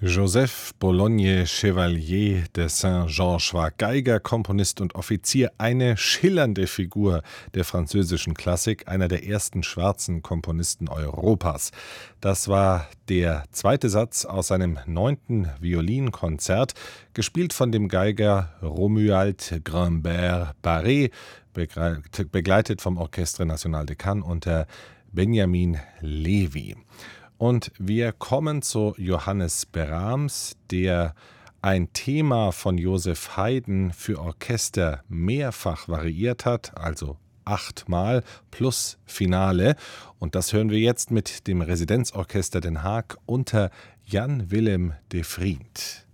Joseph Bologne Chevalier de Saint-Georges war Geiger, Komponist und Offizier, eine schillernde Figur der französischen Klassik, einer der ersten schwarzen Komponisten Europas. Das war der zweite Satz aus seinem 9. Violinkonzert, gespielt von dem Geiger Romuald Grimbert-Barré, begleitet vom Orchestre National de Cannes unter Benjamin Levy. Und wir kommen zu Johannes Brahms, der ein Thema von Joseph Haydn für Orchester mehrfach variiert hat, also 8-mal plus Finale. Und das hören wir jetzt mit dem Residenzorchester Den Haag unter Jan Willem de Vriend.